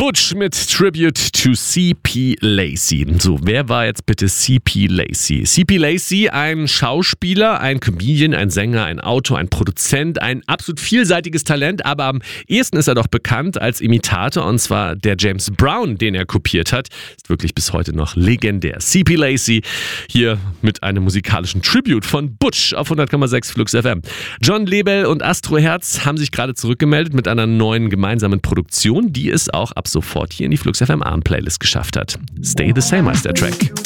Butch mit Tribute to C.P. Lacey. So, wer war jetzt bitte C.P. Lacey? C.P. Lacey, ein Schauspieler, ein Comedian, ein Sänger, ein Autor, ein Produzent, ein absolut vielseitiges Talent, aber am ehesten ist er doch bekannt als Imitator, und zwar der James Brown, den er kopiert hat. Ist wirklich bis heute noch legendär. C.P. Lacey hier mit einem musikalischen Tribute von Butch auf 100,6 Flux FM. John Lebel und Astro Herz haben sich gerade zurückgemeldet mit einer neuen gemeinsamen Produktion, die es auch ab sofort hier in die Flux FM Abend Playlist geschafft hat. Stay the Same heißt der Track.